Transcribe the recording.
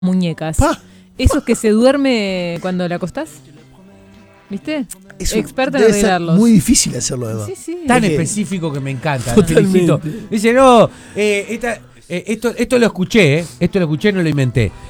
muñecas. Pa. Esos que se duerme cuando la acostás. ¿Viste? Eso Experta en debe ser arreglarlos. muy difícil hacerlo, Eva. Sí, sí. Tan Es que- específico que me encanta. Totalmente. Felicito. Dice, no, esto lo escuché, no lo inventé.